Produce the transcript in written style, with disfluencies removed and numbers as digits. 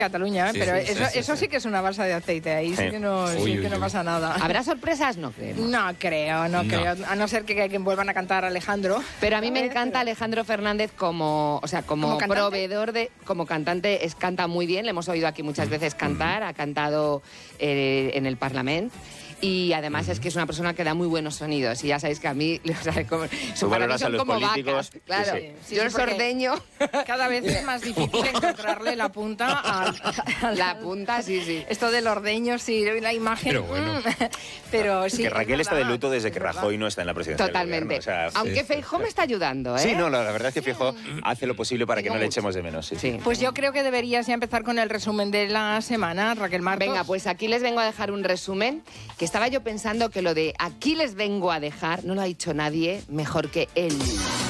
Cataluña, pero eso sí que es una balsa de aceite, ahí sí que no, no pasa nada. ¿Habrá sorpresas? No creo. No creo, a no ser que vuelvan a cantar Alejandro. Pero a mí me encanta Alejandro Fernández como proveedor como cantante, canta muy bien, le hemos oído aquí muchas veces cantar, ha cantado en el Parlamento. Y además es que es una persona que da muy buenos sonidos. Y ya sabéis que a mí, para mí son como vacas. Claro, yo el sordeño. Cada vez es más difícil encontrarle la punta a la punta, sí. Esto del ordeño, sí, la imagen. Pero bueno. Pero sí. Que Raquel está de luto desde que Rajoy no está en la presidencia. Totalmente. Del gobierno, aunque Feijóo me está ayudando, ¿eh? Sí, no, la verdad es que Feijóo hace lo posible para que no le echemos de menos. Sí. Pues yo creo que deberías ya empezar con el resumen de la semana, Raquel Martos. Venga, pues aquí les vengo a dejar un resumen, que estaba yo pensando que lo de aquí les vengo a dejar no lo ha dicho nadie mejor que él.